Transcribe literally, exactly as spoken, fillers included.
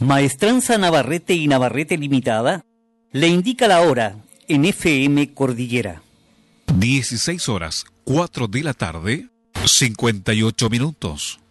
Maestranza Navarrete y Navarrete Limitada le indica la hora en F M Cordillera. dieciséis horas, cuatro de la tarde, cincuenta y ocho minutos.